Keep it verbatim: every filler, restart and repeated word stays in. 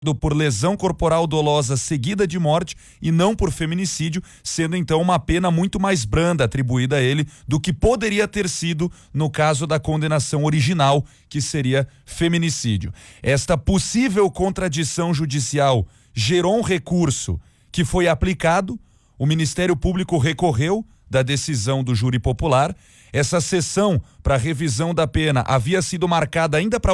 por lesão corporal dolosa seguida de morte e não por feminicídio, sendo então uma pena muito mais branda atribuída a ele do que poderia ter sido no caso da condenação original, que seria feminicídio. Esta possível contradição judicial gerou um recurso que foi aplicado, o Ministério Público recorreu da decisão do júri popular. Essa sessão para revisão da pena havia sido marcada ainda para